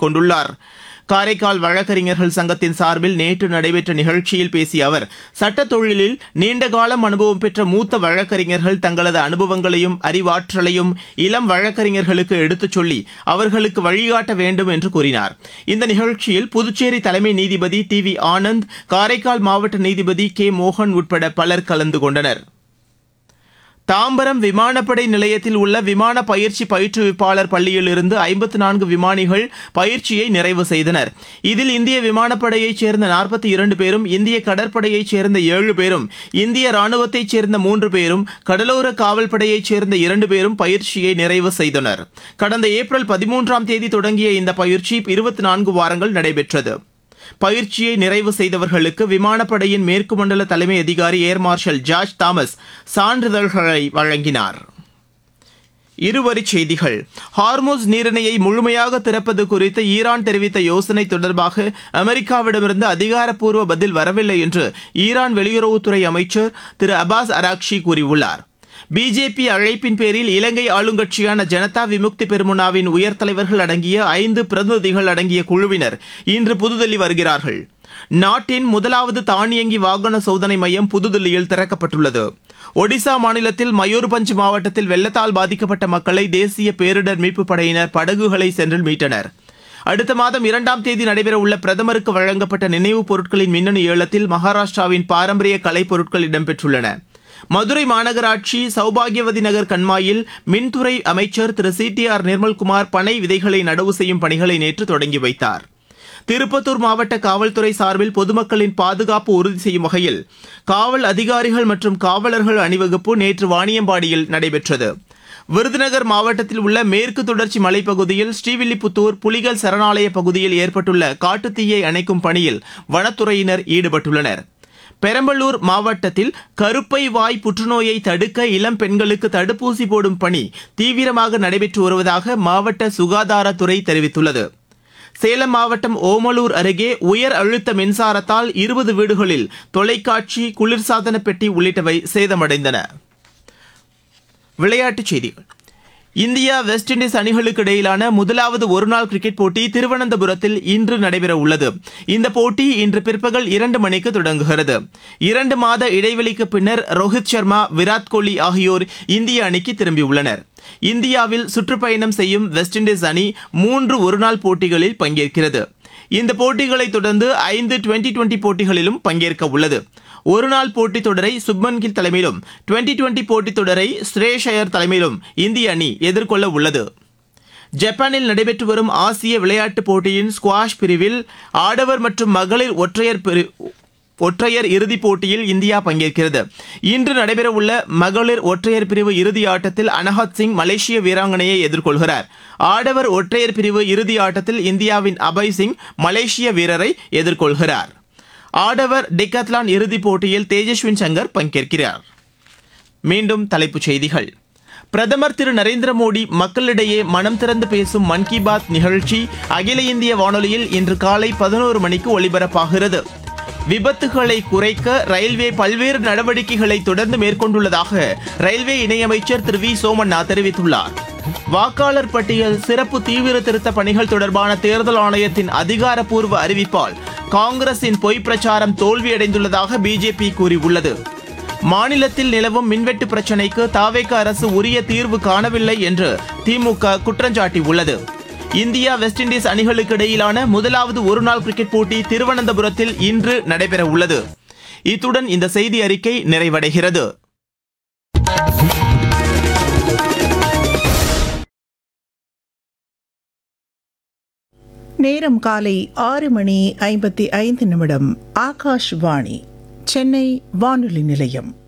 கொண்டுள்ளார். காரைக்கால் வழக்கறிஞர்கள் சங்கத்தின் சார்பில் நேற்று நடைபெற்ற நிகழ்ச்சியில் பேசிய அவர், சட்டத் தொழிலில் நீண்டகாலம் அனுபவம் பெற்ற மூத்த வழக்கறிஞர்கள் தங்களது அனுபவங்களையும் அறிவாற்றலையும் இளம் வழக்கறிஞர்களுக்கு எடுத்துச் சொல்லி அவர்களுக்கு வழிகாட்ட வேண்டும் என்று கூறினார். இந்த நிகழ்ச்சியில் புதுச்சேரி தலைமை நீதிபதி டி.வி. ஆனந்த், காரைக்கால் மாவட்ட நீதிபதி கே. மோகன் உட்பட பலர் கலந்து கொண்டனர். தாம்பரம் விமானப்படை நிலையத்தில் உள்ள விமான பயிற்சி பயிற்றுவிப்பாளர் பள்ளியிலிருந்து 54 விமானிகள் பயிற்சியை நிறைவு செய்தனர். இதில் இந்திய விமானப்படையைச் சேர்ந்த 42 பேரும், இந்திய கடற்படையைச் சேர்ந்த 7 பேரும், இந்திய ராணுவத்தைச் சேர்ந்த 3 பேரும், கடலோர காவல்படையைச் சேர்ந்த 2 பேரும் பயிற்சியை நிறைவு செய்தனர். கடந்த ஏப்ரல் 13ஆம் தேதி தொடங்கிய இந்த பயிற்சி 24 வாரங்கள் நடைபெற்றது. பயிற்சியை நிறைவு செய்தவர்களுக்கு விமானப்படையின் மேற்கு மண்டல தலைமை அதிகாரி ஏர் மார்ஷல் ஜார்ஜ் தாமஸ் சான்றிதழ்களை வழங்கினார். இருவரிச் செய்திகள். ஹார்முஸ் நீரிணையை முழுமையாக திறப்பது குறித்து ஈரான் தெரிவித்த யோசனை தொடர்பாக அமெரிக்காவிடமிருந்து அதிகாரப்பூர்வ பதில் வரவில்லை என்று ஈரான் வெளியுறவுத்துறை அமைச்சர் திரு அப்பாஸ் அராக்ஷி கூறியுள்ளார். பிஜேபி அழைப்பின் பேரில் இலங்கை ஆளுங்கட்சியான ஜனதா விமுக்தி பெருமுனாவின் உயர் தலைவர்கள் அடங்கிய 5 பிரதிநிதிகள் அடங்கிய குழுவினர் இன்று புதுதில்லி வருகிறார்கள். நாட்டின் முதலாவது தானியங்கி வாகன சோதனை மையம் புதுதில்லியில் திறக்கப்பட்டுள்ளது. ஒடிசா மாநிலத்தில் மயூர்பஞ்ச் மாவட்டத்தில் வெள்ளத்தால் பாதிக்கப்பட்ட மக்களை தேசிய பேரிடர் மீட்புப் படையினர் படகுகளை சென்று மீட்டனர். அடுத்த மாதம் 2ஆம் தேதி நடைபெறவுள்ள பிரதமருக்கு வழங்கப்பட்ட நினைவுப் பொருட்களின் மின்னணு ஏலத்தில் மகாராஷ்டிராவின் பாரம்பரிய கலைப் பொருட்கள் இடம்பெற்றுள்ளன. மதுரை மாநகராட்சி சௌபாகியவதி நகர் கண்மாயில் மின்துறை அமைச்சர் திரு சி.டி.ஆர். நிர்மல்குமார் பனை விதைகளை நடவு செய்யும் பணிகளை நேற்று தொடங்கி வைத்தார். திருப்பத்தூர் மாவட்ட காவல்துறை சார்பில் பொதுமக்களின் பாதுகாப்பு உறுதி செய்யும் வகையில் காவல் அதிகாரிகள் மற்றும் காவலர்கள் அணிவகுப்பு நேற்று வாணியம்பாடியில் நடைபெற்றது. விருதுநகர் மாவட்டத்தில் உள்ள மேற்கு தொடர்ச்சி மலைப்பகுதியில் ஸ்ரீவில்லிபுத்தூர் புலிகள் சரணாலய பகுதியில் ஏற்பட்டுள்ள காட்டுத்தீயை அணைக்கும் பணியில் வனத்துறையினர் ஈடுபட்டுள்ளனர். பெரம்பலூர் மாவட்டத்தில் கருப்பை வாய் புற்றுநோயை தடுக்க இளம் பெண்களுக்கு தடுப்பூசி போடும் பணி தீவிரமாக நடைபெற்று வருவதாக மாவட்ட சுகாதாரத்துறை தெரிவித்துள்ளது. சேலம் மாவட்டம் ஓமலூர் அருகே உயர் அழுத்த மின்சாரத்தால் 20 வீடுகளில் தொலைக்காட்சி, குளிர்சாதன பெட்டி உள்ளிட்டவை சேதமடைந்தன. விளையாட்டுச் செய்திகள். இந்தியா வெஸ்ட் இண்டீஸ் அணிகளுக்கு இடையிலான முதலாவது ஒருநாள் கிரிக்கெட் போட்டி திருவனந்தபுரத்தில் இன்று நடைபெற உள்ளது. இந்த போட்டி இன்று பிற்பகல் 2 மணிக்கு தொடங்குகிறது. 2 மாத இடைவெளிக்கு பின்னர் ரோஹித் சர்மா, விராட் கோலி ஆகியோர் இந்திய அணிக்கு திரும்பியுள்ளனர். இந்தியாவில் சுற்றுப்பயணம் செய்யும் வெஸ்ட் இண்டீஸ் அணி 3 ஒருநாள் போட்டிகளில் பங்கேற்கிறது. இந்த போட்டிகளை தொடர்ந்து 5 டுவெண்டி போட்டிகளிலும் பங்கேற்க உள்ளது. ஒருநாள் போட்டித் தொடரை சுப்மன் கில் தலைமையிலும், டுவெண்டி போட்டித் தொடரை ஸ்ரேயஸ் ஐயர் தலைமையிலும் இந்திய அணி எதிர்கொள்ள உள்ளது. ஜப்பானில் நடைபெற்று வரும் ஆசிய விளையாட்டுப் போட்டியின் ஸ்குவாஷ் பிரிவில் ஆடவர் மற்றும் மகளிர் ஒற்றையர் இறுதிப் போட்டியில் இந்தியா பங்கேற்கிறது. இன்று நடைபெறவுள்ள மகளிர் ஒற்றையர் பிரிவு இறுதி ஆட்டத்தில் அனஹத் சிங் மலேசிய வீராங்கனையை எதிர்கொள்கிறார். ஆடவர் ஒற்றையர் பிரிவு இறுதி ஆட்டத்தில் இந்தியாவின் அபய் சிங் மலேசிய வீரரை எதிர்கொள்கிறார். ஆடவர் டிகாத்லான் இறுதிப் போட்டியில் தேஜஸ்வின் சங்கர் பங்கேற்கிறார். மீண்டும் தலைப்புச் செய்திகள். பிரதமர் திரு நரேந்திர மோடி மக்களிடையே மனம் திறந்து பேசும் மன் கி பாத் நிகழ்ச்சி அகில இந்திய வானொலியில் இன்று காலை 11 மணிக்கு ஒலிபரப்பாகிறது. விபத்துகளை குறைக்க ரயில்வே பல்வேறு நடவடிக்கைகளை தொடர்ந்து மேற்கொண்டுள்ளதாக ரயில்வே இணையமைச்சர் திரு வி சோமண்ணா தெரிவித்துள்ளார். வாக்காளர் பட்டியல் சிறப்பு தீவிர திருத்த பணிகள் தொடர்பான தேர்தல் ஆணையத்தின் அதிகாரப்பூர்வ அறிவிப்பால் காங்கிரசின் பொய் பிரச்சாரம் தோல்வியடைந்துள்ளதாக பிஜேபி கூறியுள்ளது. மாநிலத்தில் நிலவும் மின்வெட்டு பிரச்சினைக்கு தாவேக அரசு உரிய தீர்வு காணவில்லை என்று திமுக குற்றஞ்சாட்டியுள்ளது. இந்தியா வெஸ்ட் இண்டீஸ் அணிகளுக்கு இடையிலான முதலாவது ஒருநாள் கிரிக்கெட் போட்டி திருவனந்தபுரத்தில் இன்று நடைபெற உள்ளது. இத்துடன் இந்த செய்தி அறிக்கை நிறைவடைகிறது. நேரம் காலை 6:55 ஆகாஷ்வாணி, சென்னை வானொலி நிலையம்.